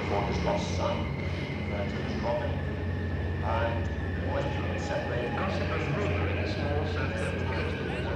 for his lost son, to his Robin, and always being separated. Gossip and rumor in a small South Devon coastal